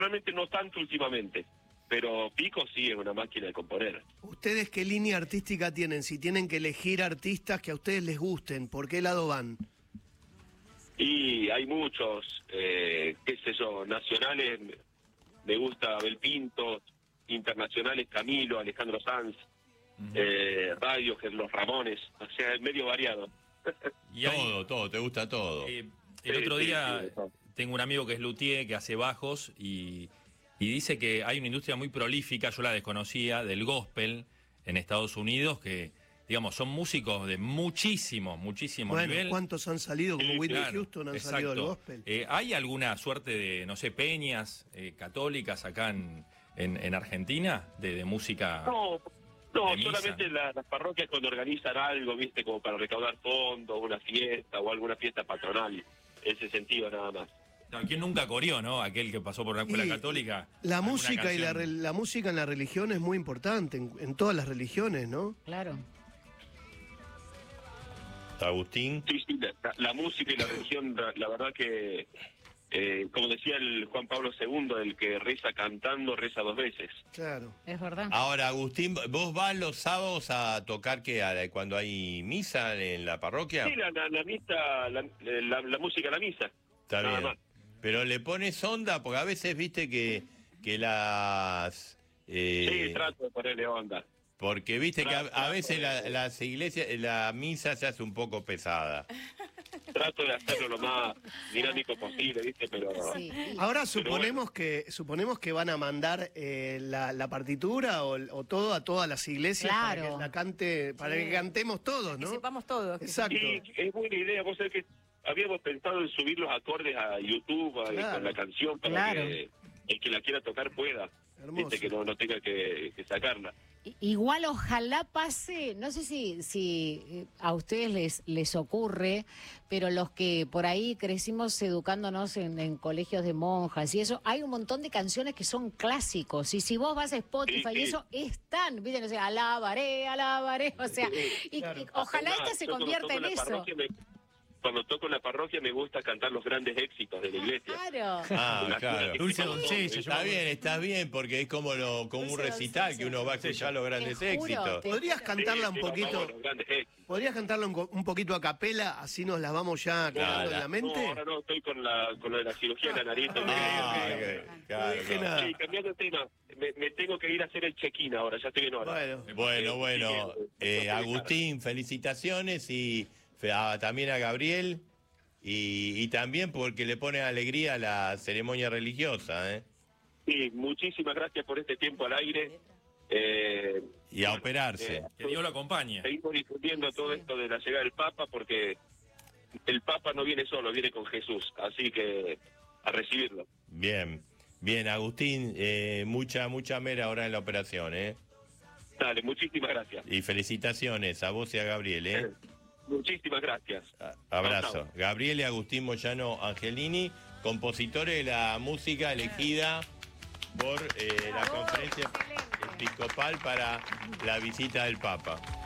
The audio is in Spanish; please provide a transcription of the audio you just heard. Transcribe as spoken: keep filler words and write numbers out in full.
realmente no tanto últimamente, pero Pico sí es una máquina de componer. ¿Ustedes qué línea artística tienen? Si tienen que elegir artistas que a ustedes les gusten, ¿por qué lado van? Y hay muchos, eh, qué sé yo, nacionales, me gusta Abel Pinto, internacionales Camilo, Alejandro Sanz, uh-huh. eh, Radio, Los Ramones, o sea, es medio variado. Y hay, todo, todo, te gusta todo. Eh, el sí, otro sí, día sí, tengo un amigo que es luthier, que hace bajos, y, y dice que hay una industria muy prolífica, yo la desconocía, del gospel en Estados Unidos, que, digamos, son músicos de muchísimo, muchísimo bueno, nivel. ¿cuántos han salido? Como Sí, Whitney claro, Houston han exacto. salido del gospel. Eh, ¿Hay alguna suerte de, no sé, peñas eh, católicas acá en, en, en Argentina de, de música? No, no, de misa, solamente ¿no? La, las parroquias cuando organizan algo, viste, como para recaudar fondos, una fiesta o alguna fiesta patronal, en ese sentido nada más. ¿Quién nunca coreó, no? Aquel que pasó por una escuela Y católica. La música y la, canción... la música en la religión es muy importante, en, en todas las religiones, ¿no? Claro. Agustín. Sí, sí, la, la música y la religión, la, la verdad que, eh, como decía el Juan Pablo segundo, el que reza cantando, reza dos veces. Claro. Es verdad. Ahora, Agustín, ¿vos vas los sábados a tocar qué? A- cuando hay misa en la parroquia? Sí, la, la, la misa, la, la, la música a la misa. Está nada bien. más. Pero le pones onda, porque a veces viste que, que las... eh, Sí, trato de ponerle onda. Porque viste que a, Trato, a veces trato de- la- las iglesias, la misa se hace un poco pesada. Trato de hacerlo lo más dinámico posible, ¿viste? Pero Sí. Ahora suponemos que suponemos que van a mandar eh, la, la partitura o, o todo a todas las iglesias Claro. para que la cante, para Sí. que cantemos todos, Que ¿no? sepamos todo. que Exacto. y es buena idea. Vos sabés que habíamos pensado en subir los acordes a YouTube a- Claro. con la canción para Claro. que el que la quiera tocar pueda. Hermoso. ¿Viste? Que no, no tenga que, que sacarla. I- Igual ojalá pase, no sé si, si eh, a ustedes les, les ocurre, pero los que por ahí crecimos educándonos en, en colegios de monjas y eso, hay un montón de canciones que son clásicos. Y si vos vas a Spotify Sí, sí. y eso, están, ¿viste? O sea, alabaré, alabaré, o sea, y, Claro. y ojalá Además, esta se yo cuando convierta toco en la eso. parroquia me- cuando toco en la parroquia me gusta cantar los grandes éxitos de la iglesia. Claro. Ah, Una- claro. una- Dulce doncella, yo Está me bien, acuerdo. está bien, porque es como lo como un Dulce recital, doncella. que uno va a escuchar los grandes Te juro, éxitos. te- ¿Podrías cantarla un Sí, sí, poquito? vamos, los grandes éxitos. ¿Podrías cantarla un, co- un poquito a capela? Así nos las vamos ya quedando en la No, mente. ahora no, estoy con, la, con lo de la cirugía de la nariz. tengo que- Ah, ok, claro, dije no. nada. Sí, cambiando de tema, me, me tengo que ir a hacer el check-in ahora, ya estoy en hora. Bueno, Bueno, bueno, eh, Agustín, felicitaciones y fe- a- también a Gabriel y, y también porque le pone alegría a la ceremonia religiosa, ¿eh? Sí, muchísimas gracias por este tiempo al aire. Eh, Y a operarse. eh, Que Dios lo acompañe. seguimos difundiendo todo esto de la llegada del Papa porque el Papa no viene solo, viene con Jesús, así que a recibirlo. Bien, bien, Agustín, eh, mucha, mucha mera ahora en la operación, ¿eh? Dale, muchísimas gracias. Y felicitaciones a vos y a Gabriel, ¿eh? Muchísimas gracias. A- Abrazo. Chau, chau. Gabriel y Agustín Moyano Angelini, compositores de la música elegida por eh, la conferencia episcopal para la visita del Papa.